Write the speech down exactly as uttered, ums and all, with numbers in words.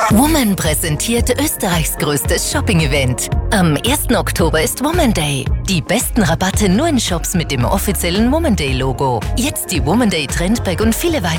Woman präsentiert Österreichs größtes Shopping-Event. Am ersten Oktober ist Woman Day. Die besten Rabatte nur in Shops mit dem offiziellen Woman Day-Logo. Jetzt die Woman Day Trendbag und viele weitere